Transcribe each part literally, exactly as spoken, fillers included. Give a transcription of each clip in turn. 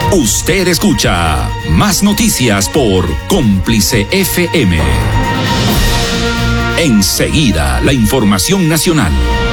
Usted escucha Más Noticias por Cómplice F M. Enseguida, la información nacional.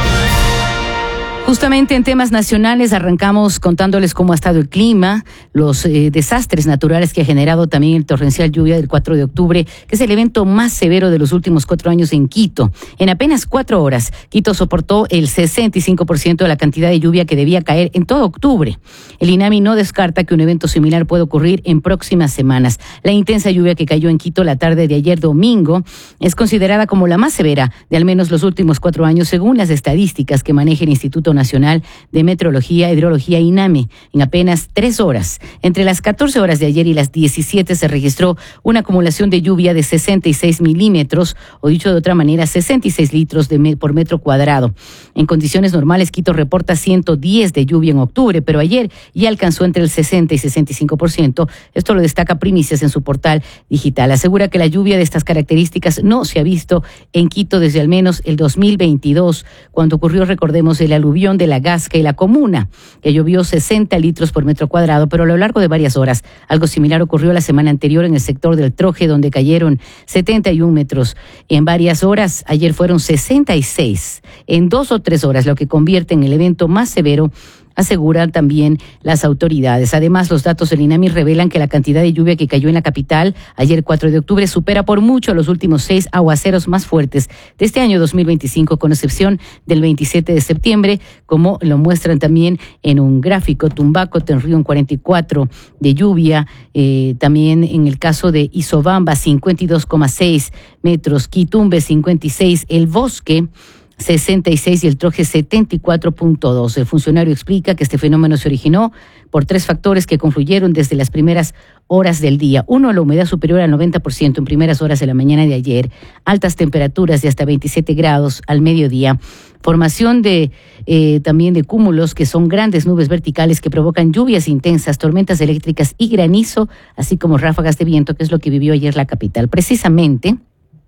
Justamente en temas nacionales arrancamos contándoles cómo ha estado el clima, los eh, desastres naturales que ha generado también el torrencial lluvia del cuatro de octubre, que es el evento más severo de los últimos cuatro años en Quito. En apenas cuatro horas, Quito soportó el sesenta y cinco por ciento de la cantidad de lluvia que debía caer en todo octubre. El INAMI no descarta que un evento similar pueda ocurrir en próximas semanas. La intensa lluvia que cayó en Quito la tarde de ayer domingo es considerada como la más severa de al menos los últimos cuatro años, según las estadísticas que maneja el Instituto Nacional de Meteorología e Hidrología INAME. En apenas tres horas, entre las catorce horas de ayer y las diecisiete, se registró una acumulación de lluvia de sesenta y seis milímetros, o dicho de otra manera, sesenta y seis litros de me- por metro cuadrado. En condiciones normales, Quito reporta ciento diez de lluvia en octubre, pero ayer ya alcanzó entre el sesenta y sesenta y cinco por ciento. Esto lo destaca Primicias en su portal digital. Asegura que la lluvia de estas características no se ha visto en Quito desde al menos el dos mil veintidós, cuando ocurrió, recordemos, el aluvión de la Gasca y la Comuna, que llovió sesenta litros por metro cuadrado, pero a lo largo de varias horas. Algo similar ocurrió la semana anterior en el sector del Troje, donde cayeron setenta y un metros. En varias horas, ayer fueron sesenta y seis. En dos o tres horas, lo que convierte en el evento más severo, aseguran también las autoridades. Además, los datos del INAMI revelan que la cantidad de lluvia que cayó en la capital ayer cuatro de octubre supera por mucho los últimos seis aguaceros más fuertes de este año dos mil veinticinco, con excepción del veintisiete de septiembre, como lo muestran también en un gráfico. Tumbaco tendría un cuarenta y cuatro de lluvia, eh, también en el caso de Isobamba cincuenta y dos coma seis metros, Quitumbe cincuenta y seis, El Bosque sesenta y seis y el Troje setenta y cuatro punto dos. El funcionario explica que este fenómeno se originó por tres factores que confluyeron desde las primeras horas del día. Uno, la humedad superior al noventa por ciento en primeras horas de la mañana de ayer, altas temperaturas de hasta veintisiete grados al mediodía, formación de eh, también de cúmulos, que son grandes nubes verticales que provocan lluvias intensas, tormentas eléctricas y granizo, así como ráfagas de viento, que es lo que vivió ayer la capital. Precisamente,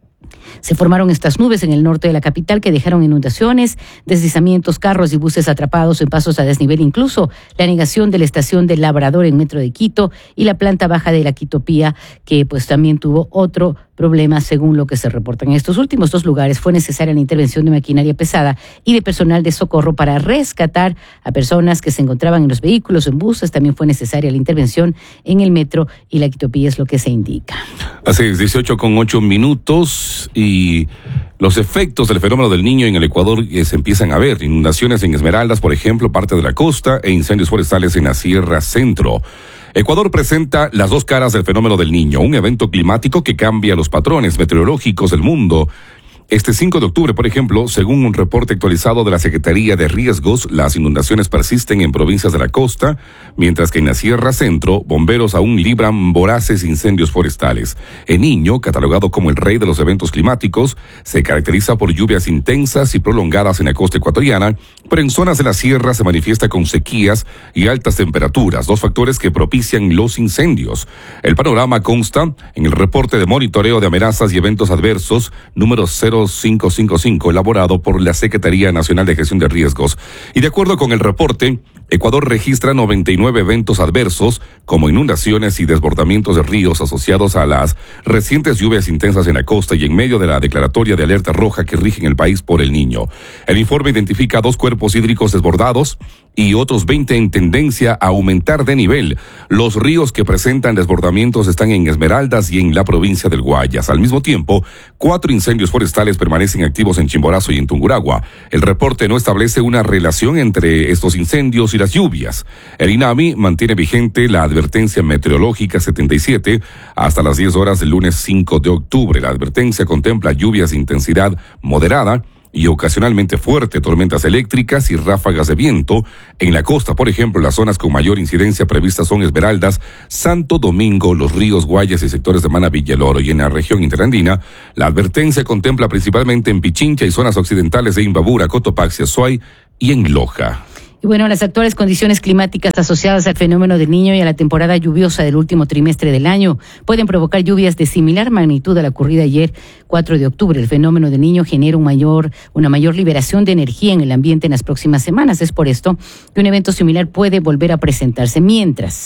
se formaron estas nubes en el norte de la capital que dejaron inundaciones, deslizamientos, carros y buses atrapados en pasos a desnivel, incluso la negación de la estación del Labrador en Metro de Quito y la planta baja de la Quitopía, que pues también tuvo otro problema según lo que se reporta. En estos últimos dos lugares fue necesaria la intervención de maquinaria pesada y de personal de socorro para rescatar a personas que se encontraban en los vehículos, en buses. También fue necesaria la intervención en el metro y la Quitopía, es lo que se indica. Así es, dieciocho con ocho minutos, y los efectos del fenómeno del Niño en el Ecuador eh, se empiezan a ver. Inundaciones en Esmeraldas, por ejemplo, parte de la costa, e incendios forestales en la Sierra Centro. Ecuador presenta las dos caras del fenómeno del Niño, un evento climático que cambia los patrones meteorológicos del mundo. Este cinco de octubre, por ejemplo, según un reporte actualizado de la Secretaría de Riesgos, las inundaciones persisten en provincias de la costa, mientras que en la Sierra Centro, bomberos aún libran voraces incendios forestales. El Niño, catalogado como el rey de los eventos climáticos, se caracteriza por lluvias intensas y prolongadas en la costa ecuatoriana, pero en zonas de la sierra se manifiesta con sequías y altas temperaturas, dos factores que propician los incendios. El panorama consta en el reporte de monitoreo de amenazas y eventos adversos número cero cinco cinco cinco, elaborado por la Secretaría Nacional de Gestión de Riesgos. Y de acuerdo con el reporte, Ecuador registra noventa y nueve eventos adversos, como inundaciones y desbordamientos de ríos asociados a las recientes lluvias intensas en la costa y en medio de la declaratoria de alerta roja que rige en el país por el Niño. El informe identifica dos cuerpos hídricos desbordados y otros veinte en tendencia a aumentar de nivel. Los ríos que presentan desbordamientos están en Esmeraldas y en la provincia del Guayas. Al mismo tiempo, cuatro incendios forestales permanecen activos en Chimborazo y en Tungurahua. El reporte no establece una relación entre estos incendios y las lluvias. El INAMI mantiene vigente la advertencia meteorológica setenta y siete hasta las diez horas del lunes cinco de octubre. La advertencia contempla lluvias de intensidad moderada y ocasionalmente fuerte, tormentas eléctricas y ráfagas de viento. En la costa, por ejemplo, las zonas con mayor incidencia previstas son Esmeraldas, Santo Domingo, los ríos Guayas y sectores de Manabí y El Oro. Y en la región interandina, la advertencia contempla principalmente en Pichincha y zonas occidentales de Imbabura, Cotopaxi, Azuay y en Loja. Y bueno, las actuales condiciones climáticas asociadas al fenómeno del Niño y a la temporada lluviosa del último trimestre del año pueden provocar lluvias de similar magnitud a la ocurrida ayer, cuatro de octubre. El fenómeno del Niño genera un mayor, una mayor liberación de energía en el ambiente en las próximas semanas. Es por esto que un evento similar puede volver a presentarse, mientras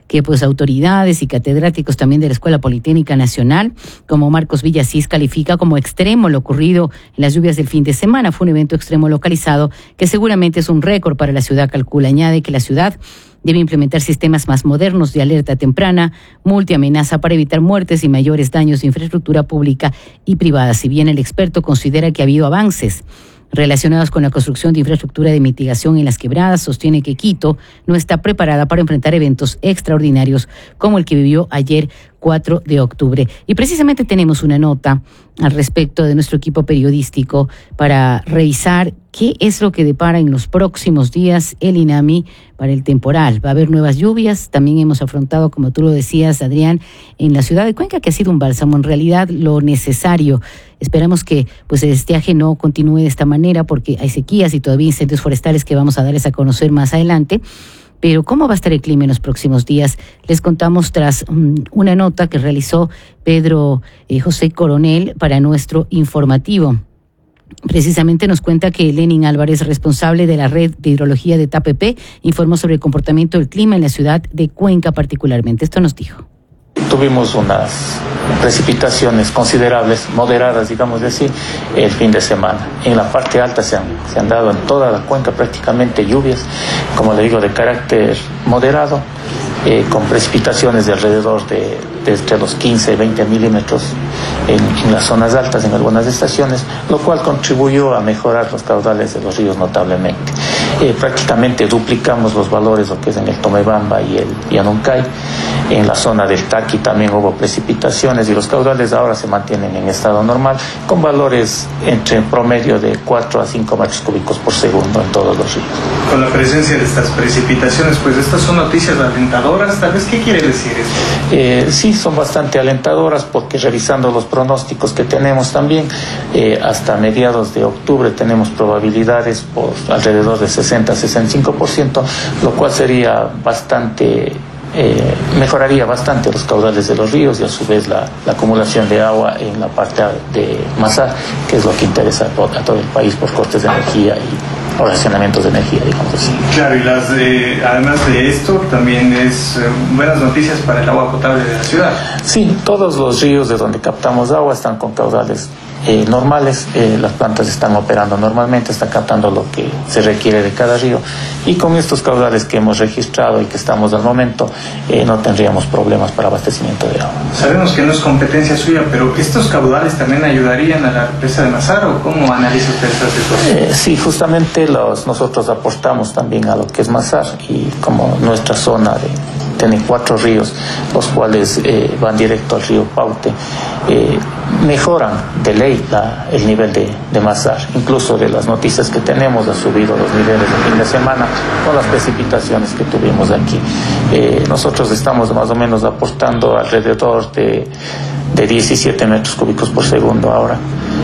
que pues autoridades y catedráticos también de la Escuela Politécnica Nacional, como Marcos Villasís, califica como extremo lo ocurrido en las lluvias del fin de semana. Fue un evento extremo localizado que seguramente es un récord para la ciudad, calcula. Añade que la ciudad debe implementar sistemas más modernos de alerta temprana, multiamenaza para evitar muertes y mayores daños de infraestructura pública y privada. Si bien el experto considera que ha habido avances relacionados con la construcción de infraestructura de mitigación en las quebradas, sostiene que Quito no está preparada para enfrentar eventos extraordinarios como el que vivió ayer cuatro de octubre. Y precisamente tenemos una nota al respecto de nuestro equipo periodístico para revisar qué es lo que depara en los próximos días el INAMI para el temporal. Va a haber nuevas lluvias. También hemos afrontado, como tú lo decías, Adrián, en la ciudad de Cuenca, que ha sido un bálsamo, en realidad lo necesario. Esperamos que pues el estiaje no continúe de esta manera porque hay sequías y todavía incendios forestales que vamos a darles a conocer más adelante. Pero ¿cómo va a estar el clima en los próximos días? Les contamos tras um, una nota que realizó Pedro eh, José Coronel para nuestro informativo. Precisamente nos cuenta que Lenin Álvarez, responsable de la red de hidrología de T A P P, informó sobre el comportamiento del clima en la ciudad de Cuenca particularmente. Esto nos dijo. Tuvimos unas precipitaciones considerables, moderadas, digamos así, el fin de semana. En la parte alta se han, se han dado en toda la cuenca prácticamente lluvias, como le digo, de carácter moderado, eh, con precipitaciones de alrededor de, de entre los quince y veinte milímetros en, en las zonas altas, en algunas estaciones, lo cual contribuyó a mejorar los caudales de los ríos notablemente. Eh, prácticamente duplicamos los valores, lo que es en el Tomebamba y el Yanuncay. En la zona del Taqui también hubo precipitaciones y los caudales ahora se mantienen en estado normal, con valores entre promedio de cuatro a cinco metros cúbicos por segundo en todos los ríos. Con la presencia de estas precipitaciones, pues estas son noticias alentadoras, tal vez, ¿qué quiere decir esto? Eh, sí, son bastante alentadoras porque revisando los pronósticos que tenemos también, eh, hasta mediados de octubre tenemos probabilidades por alrededor de sesenta a sesenta y cinco por ciento, lo cual sería bastante... Eh, mejoraría bastante los caudales de los ríos y a su vez la, la acumulación de agua en la parte de Mazar, que es lo que interesa a todo, a todo el país por costes de energía y racionamientos de energía, digamos así. Claro, y las eh, además de esto también es eh, buenas noticias para el agua potable de la ciudad. Sí, todos los ríos de donde captamos agua están con caudales Eh, normales, eh, las plantas están operando normalmente, están captando lo que se requiere de cada río y con estos caudales que hemos registrado y que estamos al momento eh, no tendríamos problemas para abastecimiento de agua. Sabemos que no es competencia suya, pero ¿estos caudales también ayudarían a la represa de Mazar o cómo analiza usted esta situación? Eh, sí, justamente los, nosotros aportamos también a lo que es Mazar y como nuestra zona de, tiene cuatro ríos, los cuales eh, van directo al río Paute, eh, mejoran de ley la, el nivel de, de Mazar. Incluso de las noticias que tenemos ha subido los niveles de fin de semana con las precipitaciones que tuvimos aquí. Eh, nosotros estamos más o menos aportando alrededor de, de diecisiete metros cúbicos por segundo ahora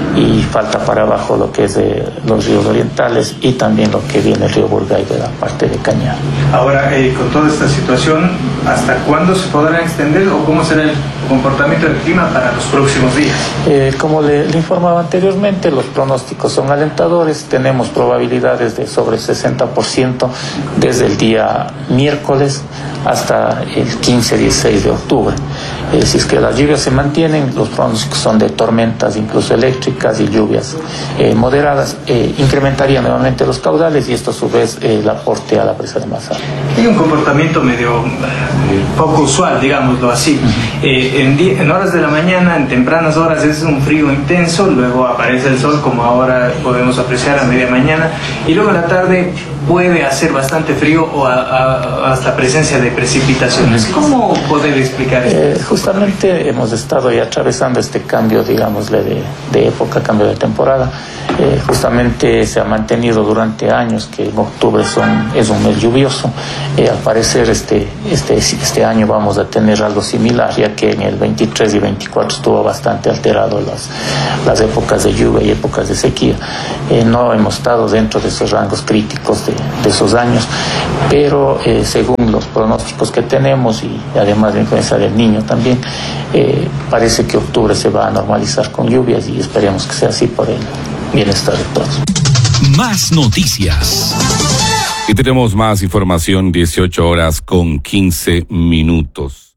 y falta para abajo lo que es de los ríos orientales y también lo que viene el río Burgay de la parte de Cañar. Ahora, eh, con toda esta situación, ¿hasta cuándo se podrá extender o cómo será el comportamiento del clima para los próximos días? Eh, como le, le informaba anteriormente, los pronósticos son alentadores, tenemos probabilidades de sobre sesenta por ciento desde el día miércoles hasta el quince a dieciséis de octubre. Eh, si es que las lluvias se mantienen, los pronósticos son de tormentas incluso eléctricas y lluvias eh, moderadas, eh, incrementarían nuevamente los caudales y esto a su vez eh, el aporte a la presa de Mazar. Hay un comportamiento medio eh, poco usual, digámoslo así. Uh-huh. eh, en, di- en horas de la mañana, en tempranas horas, es un frío intenso, luego aparece el sol como ahora podemos apreciar a media mañana y luego en la tarde puede hacer bastante frío o a, a, hasta presencia de precipitaciones. ¿Cómo poder explicar esto? Eh, justamente hemos estado ya atravesando este cambio, digámosle, de, de época, cambio de temporada. Eh, justamente se ha mantenido durante años que en octubre son, es un mes lluvioso. Eh, al parecer este, este, este año vamos a tener algo similar, ya que en el veintitrés y veinticuatro estuvo bastante alterado las, las épocas de lluvia y épocas de sequía. Eh, no hemos estado dentro de esos rangos críticos de, de esos años, pero eh, según los pronósticos que tenemos y además de la influencia del Niño también, eh, parece que octubre se va a normalizar con lluvias y esperemos que sea así por el bienestar de todos. Más noticias. Y tenemos más información, dieciocho horas con quince minutos.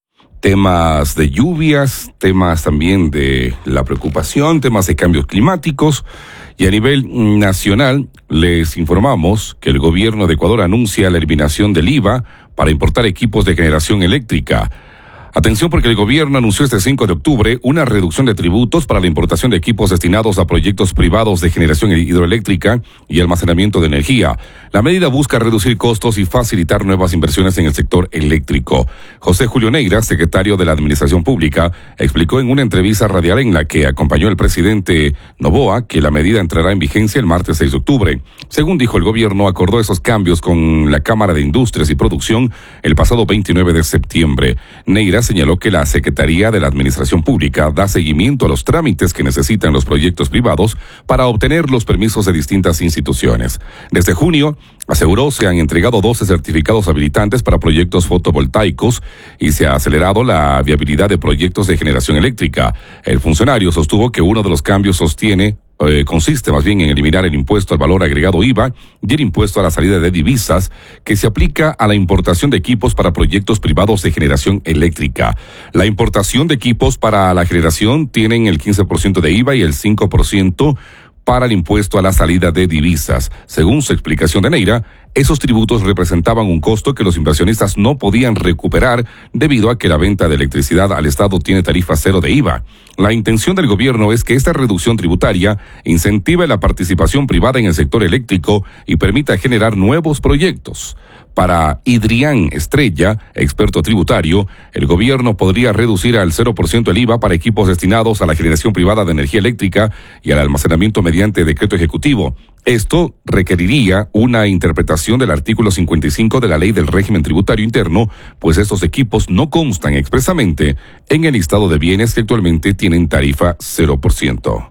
Temas de lluvias, temas también de la preocupación, temas de cambios climáticos. Y a nivel nacional, les informamos que el gobierno de Ecuador anuncia la eliminación del I V A para importar equipos de generación eléctrica. Atención, porque el gobierno anunció este cinco de octubre una reducción de tributos para la importación de equipos destinados a proyectos privados de generación hidroeléctrica y almacenamiento de energía. La medida busca reducir costos y facilitar nuevas inversiones en el sector eléctrico. José Julio Neira, secretario de la Administración Pública, explicó en una entrevista radial en la que acompañó el presidente Noboa que la medida entrará en vigencia el martes seis de octubre. Según dijo, el gobierno acordó esos cambios con la Cámara de Industrias y Producción el pasado veintinueve de septiembre. Neira señaló que la Secretaría de la Administración Pública da seguimiento a los trámites que necesitan los proyectos privados para obtener los permisos de distintas instituciones. Desde junio, aseguró, se han entregado doce certificados habilitantes para proyectos fotovoltaicos y se ha acelerado la viabilidad de proyectos de generación eléctrica. El funcionario sostuvo que uno de los cambios sostiene Eh, consiste más bien en eliminar el impuesto al valor agregado I V A y el impuesto a la salida de divisas que se aplica a la importación de equipos para proyectos privados de generación eléctrica. La importación de equipos para la generación tienen el quince por ciento de I V A y el cinco por ciento para el impuesto a la salida de divisas. Según su explicación de Neira, esos tributos representaban un costo que los inversionistas no podían recuperar debido a que la venta de electricidad al Estado tiene tarifa cero de I V A. La intención del gobierno es que esta reducción tributaria incentive la participación privada en el sector eléctrico y permita generar nuevos proyectos. Para Idrián Estrella, experto tributario, el gobierno podría reducir al cero por ciento el I V A para equipos destinados a la generación privada de energía eléctrica y al almacenamiento mediante decreto ejecutivo. Esto requeriría una interpretación del artículo cincuenta y cinco de la Ley del Régimen Tributario Interno, pues estos equipos no constan expresamente en el listado de bienes que actualmente tienen tarifa cero por ciento.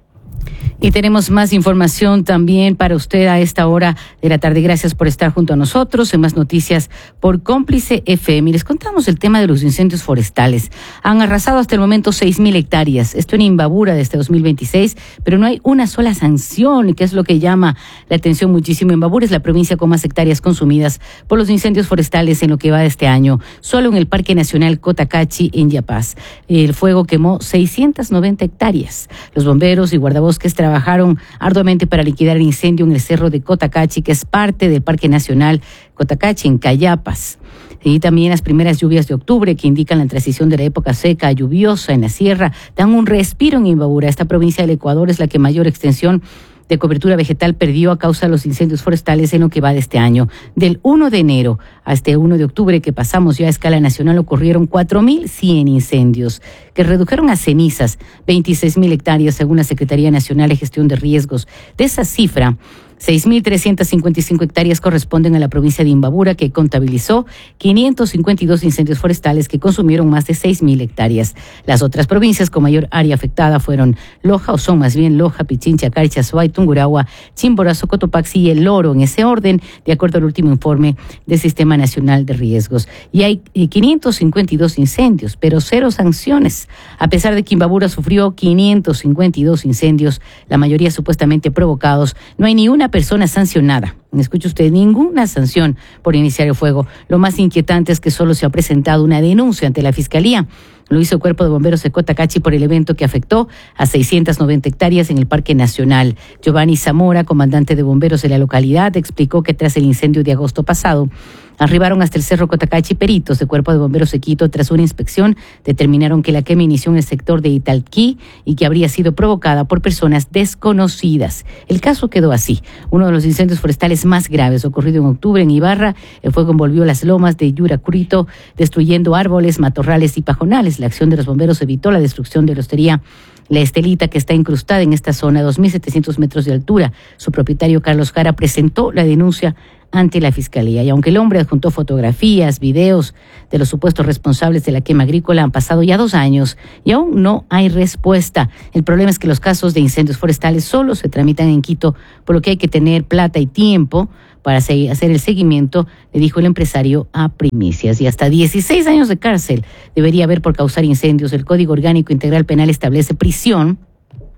Y tenemos más información también para usted a esta hora de la tarde. Gracias por estar junto a nosotros en Más Noticias por Cómplice F M. Y les contamos el tema de los incendios forestales. Han arrasado hasta el momento seis mil hectáreas. Esto en Imbabura desde dos mil veintiséis, pero no hay una sola sanción, que es lo que llama la atención muchísimo. Imbabura es la provincia con más hectáreas consumidas por los incendios forestales en lo que va de este año. Solo en el Parque Nacional Cotacachi, en Yapaz, el fuego quemó seiscientas noventa hectáreas. Los bomberos y guardabosques trabajaron arduamente para liquidar el incendio en el cerro de Cotacachi, que es parte del Parque Nacional Cotacachi, en Cayapas. Y también las primeras lluvias de octubre, que indican la transición de la época seca a lluviosa en la sierra, dan un respiro en Imbabura. Esta provincia del Ecuador es la que mayor extensión de cobertura vegetal perdió a causa de los incendios forestales en lo que va de este año. Del primero de enero a este primero de octubre, que pasamos ya a escala nacional, ocurrieron cuatro mil cien incendios, que redujeron a cenizas veintiséis mil hectáreas, según la Secretaría Nacional de Gestión de Riesgos. De esa cifra, seis mil trescientas cincuenta y cinco hectáreas corresponden a la provincia de Imbabura, que contabilizó quinientos cincuenta y dos incendios forestales que consumieron más de seis mil hectáreas. Las otras provincias con mayor área afectada fueron Loja, o son más bien Loja, Pichincha, Carcha, Suay, Tungurahua, Chimborazo, Cotopaxi y El Oro, en ese orden, de acuerdo al último informe del Sistema Nacional de Riesgos. Y hay quinientos cincuenta y dos incendios, pero cero sanciones. A pesar de que Imbabura sufrió quinientos cincuenta y dos incendios, la mayoría supuestamente provocados, no hay ni una persona sancionada. Escuche usted, ninguna sanción por iniciar el fuego. Lo más inquietante es que solo se ha presentado una denuncia ante la Fiscalía. Lo hizo el Cuerpo de Bomberos de Cotacachi por el evento que afectó a seiscientas noventa hectáreas en el Parque Nacional. Giovanni Zamora, comandante de bomberos de la localidad, explicó que tras el incendio de agosto pasado, arribaron hasta el Cerro Cotacachi peritos de Cuerpo de Bomberos de Quito. Tras una inspección, determinaron que la quema inició en el sector de Italquí y que habría sido provocada por personas desconocidas. El caso quedó así. Uno de los incendios forestales más graves ocurrido en octubre en Ibarra. El fuego envolvió las lomas de Yuracurito, destruyendo árboles, matorrales y pajonales. La acción de los bomberos evitó la destrucción de la hostería La Estelita, que está incrustada en esta zona a dos mil setecientos metros de altura. Su propietario, Carlos Jara, presentó la denuncia ante la Fiscalía. Y aunque el hombre adjuntó fotografías, videos de los supuestos responsables de la quema agrícola, han pasado ya dos años y aún no hay respuesta. El problema es que los casos de incendios forestales solo se tramitan en Quito, por lo que hay que tener plata y tiempo para hacer el seguimiento, le dijo el empresario a Primicias. Y hasta dieciséis años de cárcel debería haber por causar incendios. El Código Orgánico Integral Penal establece prisión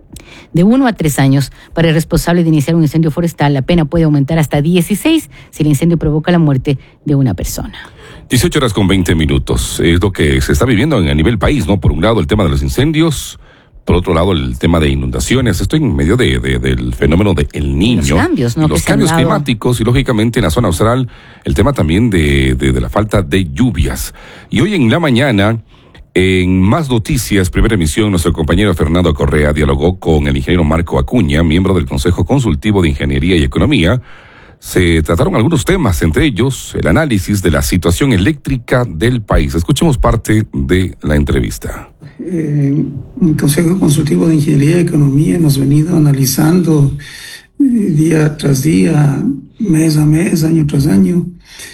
de uno a tres años. Para el responsable de iniciar un incendio forestal, la pena puede aumentar hasta dieciséis si el incendio provoca la muerte de una persona. dieciocho horas con veinte minutos. Es lo que se está viviendo a nivel país, ¿no? Por un lado el tema de los incendios, por otro lado el tema de inundaciones. Estoy en medio de, de, del fenómeno del Niño. Los cambios, ¿no? Los cambios climáticos y lógicamente en la zona austral el tema también de, de, de la falta de lluvias. Y hoy en la mañana, en Más Noticias, primera emisión, nuestro compañero Fernando Correa dialogó con el ingeniero Marco Acuña, miembro del Consejo Consultivo de Ingeniería y Economía. Se trataron algunos temas, entre ellos el análisis de la situación eléctrica del país. Escuchemos parte de la entrevista. Eh, el Consejo Consultivo de Ingeniería y Economía hemos venido analizando eh, día tras día, mes a mes, año tras año,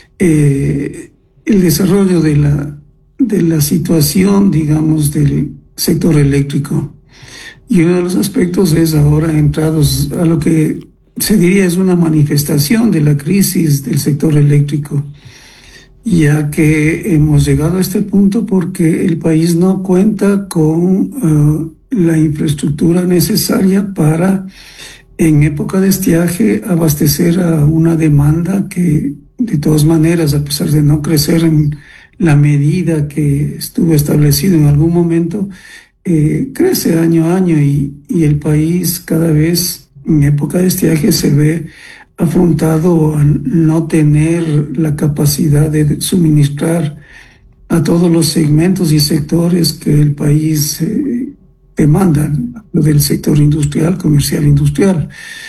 eh, el desarrollo de la, de la situación, digamos, del sector eléctrico. Y uno de los aspectos es ahora entrados a lo que se diría es una manifestación de la crisis del sector eléctrico, ya que hemos llegado a este punto porque el país no cuenta con uh, la infraestructura necesaria para, en época de estiaje, abastecer a una demanda que, de todas maneras, a pesar de no crecer en la medida que estuvo establecido en algún momento, eh, crece año a año y, y el país cada vez en época de estiaje se ve afrontado a no tener la capacidad de suministrar a todos los segmentos y sectores que el país eh, demanda, lo del sector industrial, comercial, industrial.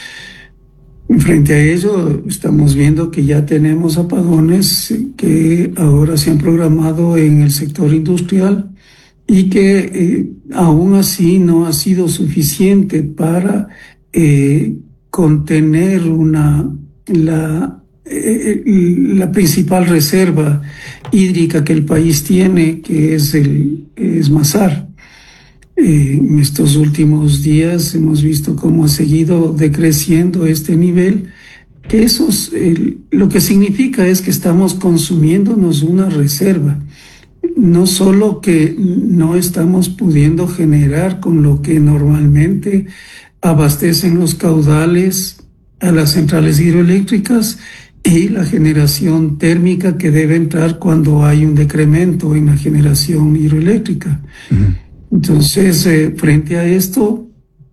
Frente a ello, estamos viendo que ya tenemos apagones que ahora se han programado en el sector industrial y que eh, aún así no ha sido suficiente para Eh, contener una la, eh, la principal reserva hídrica que el país tiene, que es el es Masar. Eh, en estos últimos días hemos visto cómo ha seguido decreciendo este nivel, que eso es, eh, lo que significa es que estamos consumiéndonos una reserva. No solo que no estamos pudiendo generar con lo que normalmente abastecen los caudales a las centrales hidroeléctricas y la generación térmica que debe entrar cuando hay un decremento en la generación hidroeléctrica. Uh-huh. Entonces, eh, frente a esto,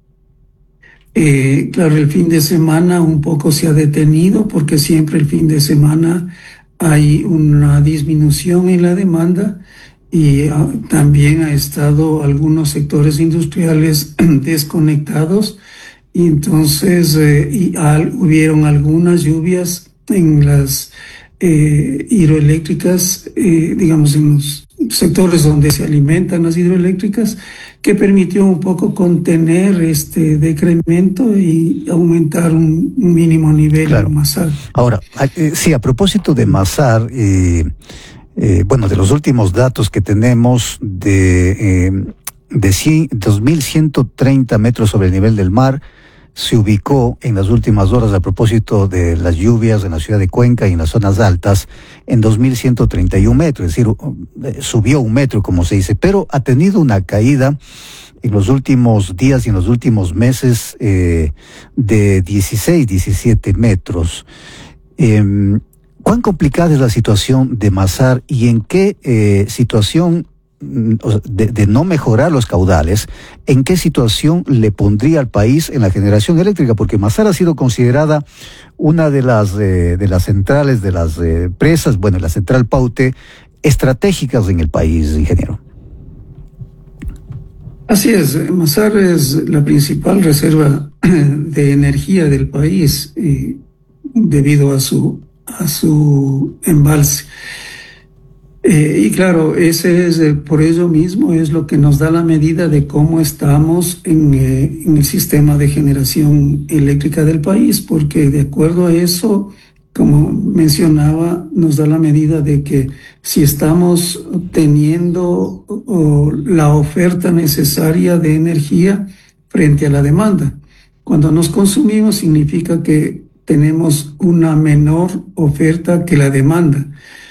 eh, claro, el fin de semana un poco se ha detenido porque siempre el fin de semana hay una disminución en la demanda y uh, también ha estado algunos sectores industriales desconectados y entonces eh, y al, hubieron algunas lluvias en las eh, hidroeléctricas, eh, digamos en los sectores donde se alimentan las hidroeléctricas, que permitió un poco contener este decremento y aumentar un, un mínimo nivel claro. de Masar. Ahora, eh, sí, a propósito de Masar, eh, Eh, bueno, de los últimos datos que tenemos de, eh, de cien, dos mil ciento treinta metros sobre el nivel del mar, se ubicó en las últimas horas, a propósito de las lluvias en la ciudad de Cuenca y en las zonas altas, en dos mil ciento treinta y un metros, es decir, subió un metro, como se dice, pero ha tenido una caída en los últimos días y en los últimos meses eh, de dieciséis, diecisiete metros. Eh, ¿Cuán complicada es la situación de Masar y en qué eh, situación de, de no mejorar los caudales, en qué situación le pondría al país en la generación eléctrica? Porque Masar ha sido considerada una de las eh, de las centrales, de las eh, presas, bueno, la central Paute, estratégicas en el país, ingeniero. Así es, Masar es la principal reserva de energía del país y debido a su a su embalse. Eh, y claro, ese es, eh, por ello mismo es lo que nos da la medida de cómo estamos en, eh, en el sistema de generación eléctrica del país, porque de acuerdo a eso, como mencionaba, nos da la medida de que si estamos teniendo oh, la oferta necesaria de energía frente a la demanda. Cuando nos consumimos significa que tenemos una menor oferta que la demanda.